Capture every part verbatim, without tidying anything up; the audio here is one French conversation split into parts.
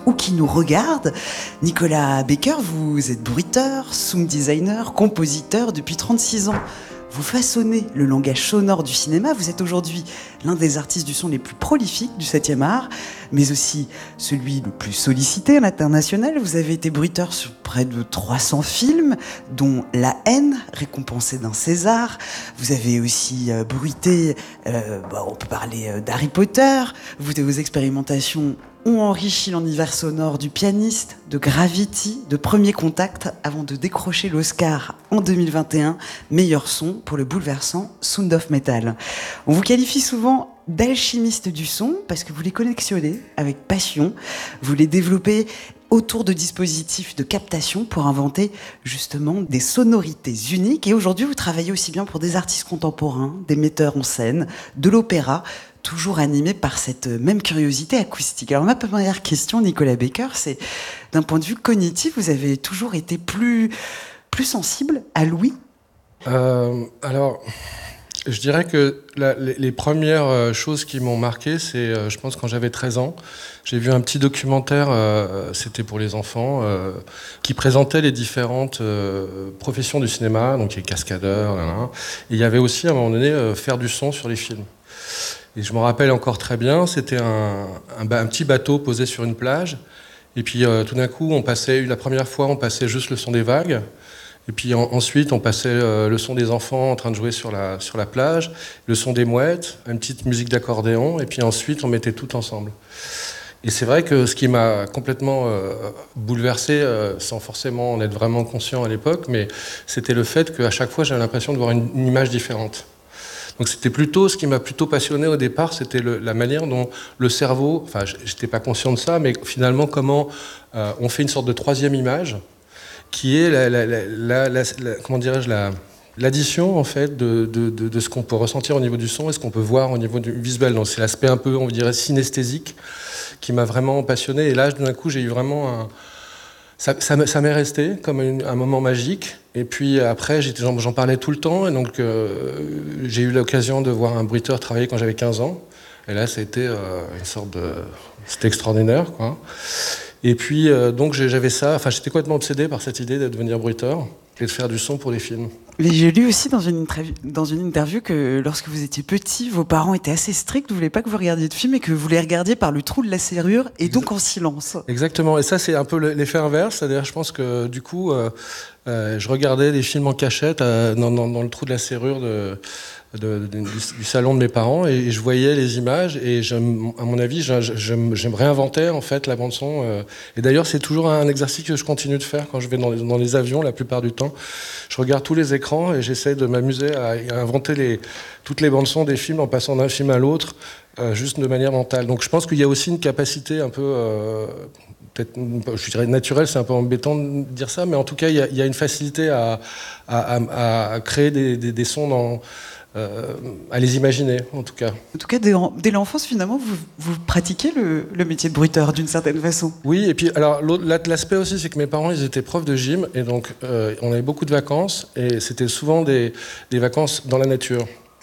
ou qui nous regardent. Nicolas Becker, vous êtes bruiteur, sound designer, compositeur depuis trente-six ans. Vous façonnez le langage sonore du cinéma. Vous êtes aujourd'hui l'un des artistes du son les plus prolifiques du septième art, mais aussi celui le plus sollicité à l'international. Vous avez été bruiteur sur près de trois cents films, dont La Haine, récompensé d'un César. Vous avez aussi euh, bruité, euh, bah, on peut parler euh, d'Harry Potter. Vous, vos expérimentations ont enrichi l'univers sonore du pianiste, de Gravity, de Premier Contact, avant de décrocher l'Oscar en deux mille vingt et un, meilleur son pour le bouleversant Sound of Metal. On vous qualifie souvent d'alchimiste du son parce que vous les collectionnez avec passion, vous les développez autour de dispositifs de captation pour inventer justement des sonorités uniques. Et aujourd'hui, vous travaillez aussi bien pour des artistes contemporains, des metteurs en scène, de l'opéra, toujours animé par cette même curiosité acoustique. Alors ma première question, Nicolas Becker, c'est d'un point de vue cognitif, vous avez toujours été plus, plus sensible à l'ouïe ? euh, Alors, je dirais que la, les, les premières choses qui m'ont marqué, c'est, euh, je pense, quand j'avais treize ans, j'ai vu un petit documentaire, euh, c'était pour les enfants, euh, qui présentait les différentes euh, professions du cinéma, donc les cascadeurs, là, là. Et il y avait aussi, à un moment donné, euh, faire du son sur les films. Et je me rappelle encore très bien, c'était un, un, un petit bateau posé sur une plage. Et puis euh, tout d'un coup, on passait, la première fois, on passait juste le son des vagues. Et puis en, ensuite, on passait euh, le son des enfants en train de jouer sur la, sur la plage, le son des mouettes, une petite musique d'accordéon. Et puis ensuite, on mettait tout ensemble. Et c'est vrai que ce qui m'a complètement euh, bouleversé, euh, sans forcément en être vraiment conscient à l'époque, mais c'était le fait qu'à chaque fois, j'avais l'impression de voir une, une image différente. Donc c'était plutôt, ce qui m'a plutôt passionné au départ, c'était le, la manière dont le cerveau, enfin j'étais pas conscient de ça, mais finalement comment euh, on fait une sorte de troisième image, qui est la, la, la, la, la, la comment dirais-je, la, l'addition en fait de, de, de, de ce qu'on peut ressentir au niveau du son et ce qu'on peut voir au niveau du visuel. Donc c'est l'aspect un peu, on dirait, synesthésique qui m'a vraiment passionné. Et là, d'un coup, j'ai eu vraiment un... Ça, ça, ça m'est resté comme une, un moment magique. Et puis après, j'en, j'en parlais tout le temps. Et donc, euh, j'ai eu l'occasion de voir un bruiteur travailler quand j'avais quinze ans. Et là, c'était euh, une sorte de... C'était extraordinaire, quoi. Et puis, euh, donc, j'avais ça... Enfin, j'étais complètement obsédé par cette idée de devenir bruiteur et de faire du son pour les films. Mais j'ai lu aussi dans une, dans une interview que lorsque vous étiez petit, vos parents étaient assez stricts, ne voulaient pas que vous regardiez de films et que vous les regardiez par le trou de la serrure et donc en silence. Exactement, et ça c'est un peu l'effet inverse, c'est-à-dire je pense que du coup, euh, euh, je regardais des films en cachette euh, dans, dans, dans le trou de la serrure de... De, de, du, du salon de mes parents et je voyais les images et je, à mon avis je, je, je, je me réinventais en fait la bande son euh, et d'ailleurs c'est toujours un exercice que je continue de faire quand je vais dans les, dans les avions la plupart du temps. Je regarde tous les écrans et j'essaie de m'amuser à, à inventer les, toutes les bandes son des films en passant d'un film à l'autre euh, juste de manière mentale. Donc je pense qu'il y a aussi une capacité un peu euh, peut-être, je dirais naturelle, c'est un peu embêtant de dire ça, mais en tout cas il y a, il y a une facilité à, à, à, à créer des, des, des sons dans Euh, à les imaginer, en tout cas. En tout cas, dès, dès l'enfance, finalement, vous, vous pratiquez le, le métier de bruiteur, d'une certaine façon. Oui, et puis, alors, l'aspect aussi, c'est que mes parents, ils étaient profs de gym, et donc, euh, on avait beaucoup de vacances, et c'était souvent des, des vacances dans la nature.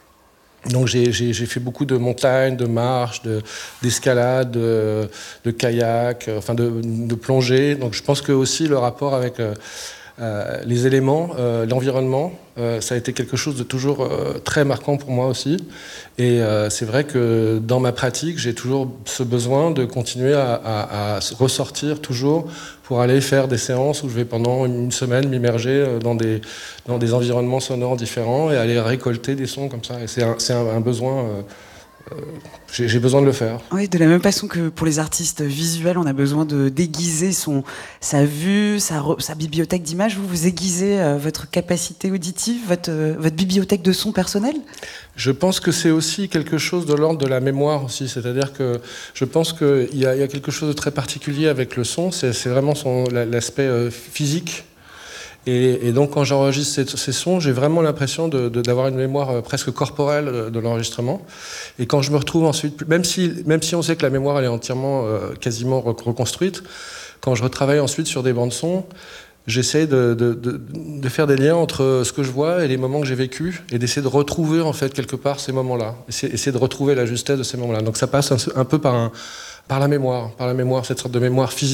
Donc, j'ai fait beaucoup de montagnes, de marches, d'escalade, de, de, de kayak, enfin, de, de plongée. Donc, je pense que aussi, le rapport avec... Euh, Euh, les éléments, euh, l'environnement, euh, ça a été quelque chose de toujours euh, très marquant pour moi aussi. Et euh, c'est vrai que dans ma pratique, j'ai toujours ce besoin de continuer à, à, à ressortir toujours pour aller faire des séances où je vais pendant une semaine m'immerger dans des, dans des environnements sonores différents et aller récolter des sons comme ça. Et c'est un, c'est un, un besoin... Euh, Euh, j'ai besoin de le faire. Oui, de la même façon que pour les artistes visuels, on a besoin de déguiser son, sa vue, sa, sa bibliothèque d'images. Vous, vous aiguisez euh, votre capacité auditive, votre, euh, votre bibliothèque de son personnel ? Je pense que c'est aussi quelque chose de l'ordre de la mémoire aussi. C'est-à-dire que je pense qu'il y, y a quelque chose de très particulier avec le son. C'est vraiment l'aspect euh, physique. Et, et donc, quand j'enregistre ces, ces sons, j'ai vraiment l'impression d'avoir une mémoire euh, presque corporelle de, de l'enregistrement. Et quand je me retrouve ensuite, même si, même si on sait que la mémoire elle est entièrement, euh, quasiment reconstruite, quand je retravaille ensuite sur des bandes son, j'essaie de, de, de, de faire des liens entre ce que je vois et les moments que j'ai vécus, et d'essayer de retrouver en fait quelque part ces moments-là, essayer, essayer de retrouver la justesse de ces moments-là. Donc ça passe un, un peu par, un, par la mémoire, par la mémoire, cette sorte de mémoire physique.